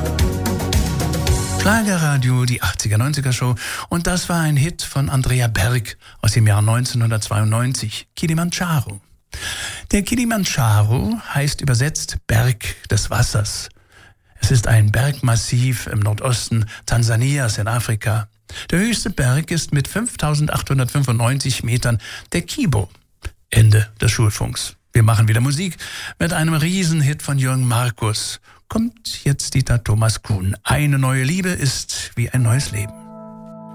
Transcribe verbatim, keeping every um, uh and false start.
Schlagerradio, die achtziger, neunziger Show. Und das war ein Hit von Andrea Berg aus dem Jahr neunzehnhundertzweiundneunzig, Kilimanjaro. Der Kilimanjaro heißt übersetzt Berg des Wassers. Es ist ein Bergmassiv im Nordosten Tansanias in Afrika. Der höchste Berg ist mit fünftausendachthundertfünfundneunzig Metern der Kibo. Ende des Schulfunks. Wir machen wieder Musik mit einem Riesenhit von Jürgen Markus. Kommt jetzt Dieter Thomas Kuhn. Eine neue Liebe ist wie ein neues Leben.